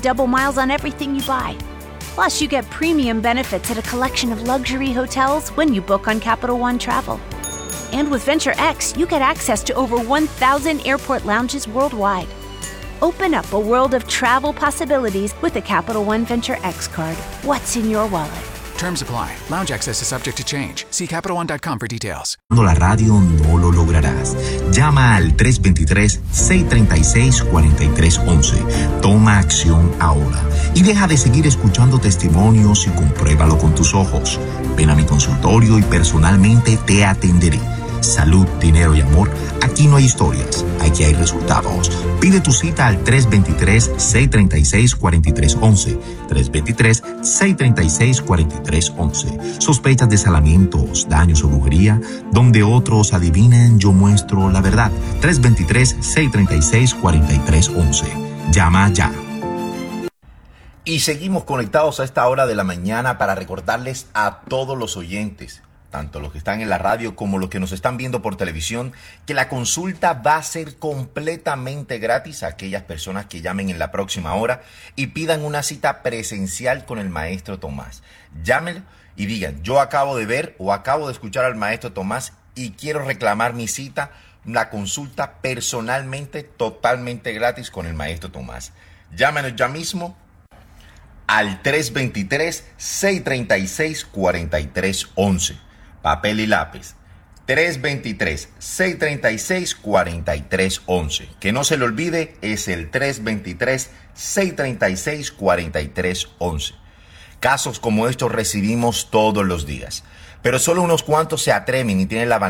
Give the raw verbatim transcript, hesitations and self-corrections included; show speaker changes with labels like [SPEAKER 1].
[SPEAKER 1] double miles on everything you buy. Plus, you get premium benefits at a collection of luxury hotels when you book on Capital One Travel. And with Venture X, you get access to over one thousand airport lounges worldwide. Open up a world of travel possibilities with the Capital One Venture X card. What's in your wallet?
[SPEAKER 2] Terms apply. Lounge access is subject to change. See Capital One dot com for details.
[SPEAKER 3] La radio no lo lograrás. Llama al tres dos tres, seis tres seis, cuatro tres uno uno. Toma acción ahora y deja de seguir escuchando testimonios y compruébalo con tus ojos. Ven a mi consultorio y personalmente te atenderé. Salud, dinero y amor. Aquí no hay historias, aquí hay resultados. Pide tu cita al tres dos tres, seis tres seis, cuatro tres uno uno. tres dos tres, seis tres seis, cuatro tres uno uno. ¿Sospechas de salamientos, daños o brujería? Donde otros adivinan, yo muestro la verdad. tres dos tres, seis tres seis, cuatro tres uno uno. Llama ya.
[SPEAKER 4] Y seguimos conectados a esta hora de la mañana para recordarles a todos los oyentes, tanto los que están en la radio como los que nos están viendo por televisión, que la consulta va a ser completamente gratis a aquellas personas que llamen en la próxima hora y pidan una cita presencial con el maestro Tomás. Llámenlo y digan, yo acabo de ver o acabo de escuchar al maestro Tomás y quiero reclamar mi cita, la consulta personalmente, totalmente gratis con el maestro Tomás. Llámenos ya mismo al tres dos tres, seis tres seis, cuatro tres uno uno. Papel y lápiz. tres dos tres, seis tres seis, cuatro tres uno uno. Que no se le olvide, es el tres dos tres, seis tres seis, cuatro tres uno uno. Casos como estos recibimos todos los días, pero solo unos cuantos se atreven y tienen la